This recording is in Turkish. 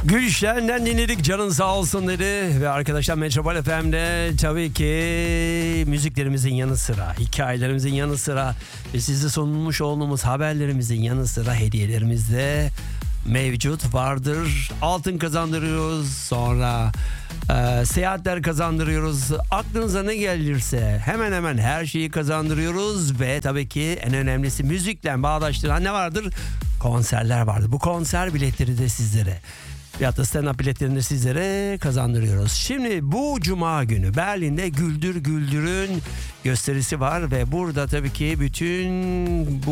Gülşen'den dinledik, canın sağ olsun dedi. Ve arkadaşlar Metropol FM'de tabii ki müziklerimizin yanı sıra, hikayelerimizin yanı sıra ve size sunmuş olduğumuz haberlerimizin yanı sıra hediyelerimiz de mevcut vardır. Altın kazandırıyoruz, sonra seyahatler kazandırıyoruz. Aklınıza ne gelirse hemen hemen her şeyi kazandırıyoruz ve tabii ki en önemlisi müzikle bağdaştıran ne vardır? Konserler vardır. Bu konser biletleri de sizlere, veyahut da stand-up biletlerini de sizlere kazandırıyoruz. Şimdi bu cuma günü Berlin'de Güldür Güldür'ün gösterisi var ve burada tabii ki bütün bu